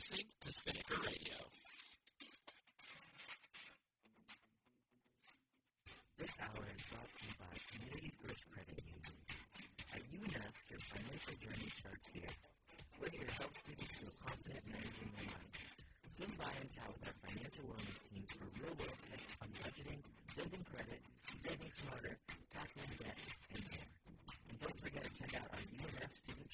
listening to Spinnaker Radio. This hour is brought to you by Community First Credit Union. At UNF, your financial journey starts here. We're here to help students feel confident managing their money. Swing by and chat with our financial wellness team for real-world tips on budgeting, building credit, saving smarter, tackling debt, and more. And don't forget to check out our UNF student